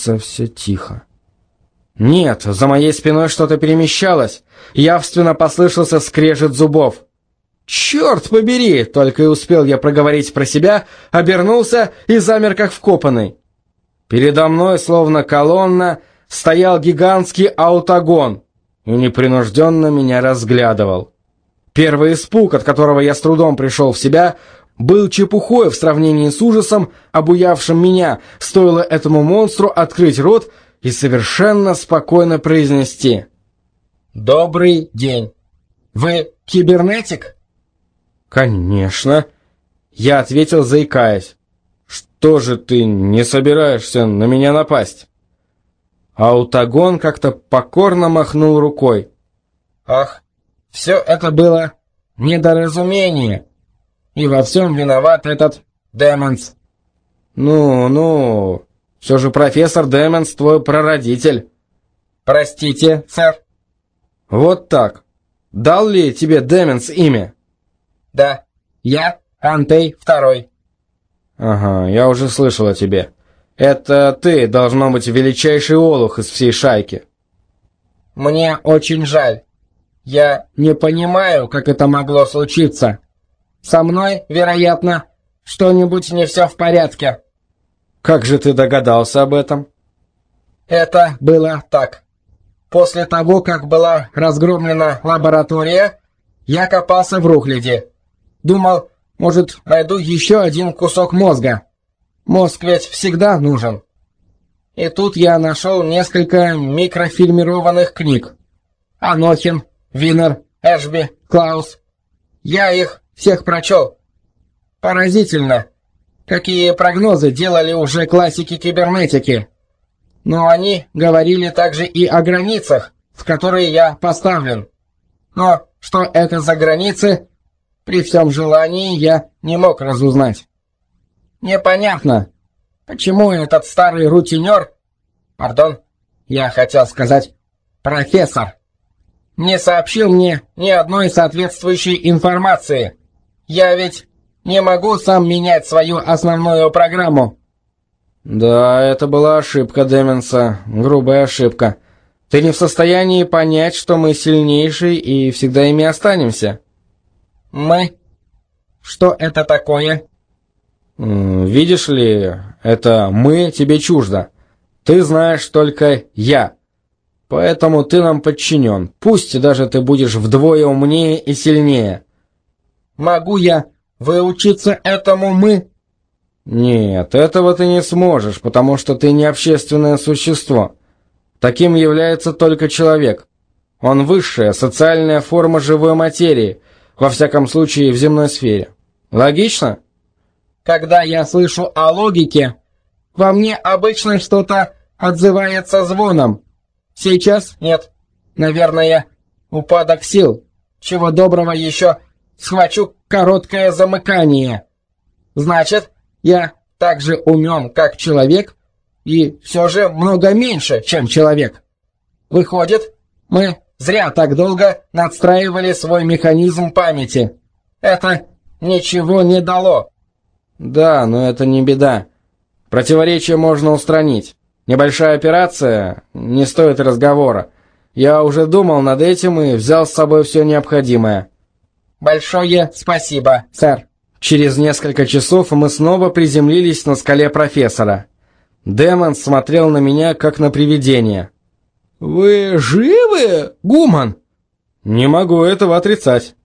становится все тихо. Нет, за моей спиной что-то перемещалось. Явственно послышался скрежет зубов. «Черт побери!» — только и успел я проговорить про себя, обернулся и замер как вкопанный. Передо мной, словно колонна, стоял гигантский аутогон и непринужденно меня разглядывал. Первый испуг, от которого я с трудом пришел в себя, был чепухой в сравнении с ужасом, обуявшим меня, стоило этому монстру открыть рот и совершенно спокойно произнести: «Добрый день. Вы кибернетик?» «Конечно», — я ответил, заикаясь. «Что же ты не собираешься на меня напасть?» Аутогон как-то покорно махнул рукой. «Ах, все это было недоразумение, и во всем виноват этот Демонс». «Ну, все же профессор Демонс твой прародитель». «Простите, сэр». «Вот так. Дал ли тебе Демонс имя?» «Да, я Антей II». «Ага, я уже слышал о тебе. Это ты, должно быть, величайший олух из всей шайки». «Мне очень жаль. Я не понимаю, как это могло случиться. Со мной, вероятно, что-нибудь не все в порядке». «Как же ты догадался об этом?» «Это было так. После того, как была разгромлена лаборатория, я копался в рухляде. Думал, может, найду еще один кусок мозга. Мозг ведь всегда нужен. И тут я нашел несколько микрофильмированных книг. Анохин, Винер, Эшби, Клаус. Я их всех прочел. Поразительно, какие прогнозы делали уже классики кибернетики. Но они говорили также и о границах, в которые я поставлен. Но что это за границы, при всем желании я не мог разузнать. Непонятно, почему этот старый рутинер, пардон, я хотел сказать профессор, не сообщил мне ни одной соответствующей информации. Я ведь не могу сам менять свою основную программу». «Да, это была ошибка Демонса, грубая ошибка. Ты не в состоянии понять, что мы сильнейшие и всегда ими останемся». «Мы? Что это такое?» «Видишь ли, это «мы» тебе чуждо. Ты знаешь только «я». Поэтому ты нам подчинен, пусть даже ты будешь вдвое умнее и сильнее». «Могу я выучиться этому «мы»?» «Нет, этого ты не сможешь, потому что ты не общественное существо. Таким является только человек. Он высшая социальная форма живой материи, во всяком случае в земной сфере. Логично?» «Когда я слышу о логике, во мне обычно что-то отзывается звоном. Сейчас нет. Наверное, упадок сил. Чего доброго еще схвачу короткое замыкание. Значит, я так же умен, как человек, и все же много меньше, чем человек. Выходит, мы зря так долго надстраивали свой механизм памяти. Это ничего не дало». «Да, но это не беда. Противоречие можно устранить. Небольшая операция, не стоит разговора. Я уже думал над этим и взял с собой все необходимое». «Большое спасибо, сэр». Через несколько часов мы снова приземлились на скале профессора. Демон смотрел на меня, как на привидение. «Вы живы, Гуман?» «Не могу этого отрицать».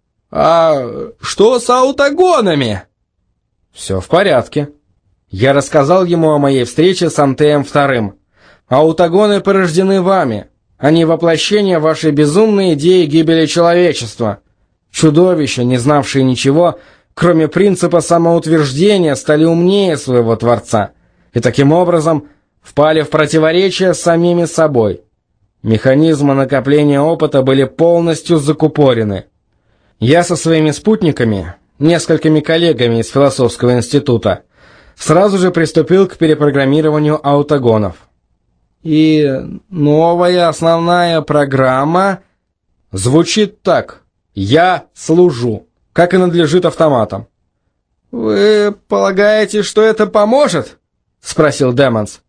«А что с аутогонами?» «Все в порядке». Я рассказал ему о моей встрече с Антеем II. Аутогоны порождены вами. Они воплощение вашей безумной идеи гибели человечества. Чудовища, не знавшие ничего, кроме принципа самоутверждения, стали умнее своего Творца. И таким образом впали в противоречие с самими собой. Механизмы накопления опыта были полностью закупорены. Я со своими спутниками, несколькими коллегами из философского института, сразу же приступил к перепрограммированию аутогонов. И новая основная программа звучит так: «Я служу», как и надлежит автоматам. «Вы полагаете, что это поможет?» — спросил Демонс.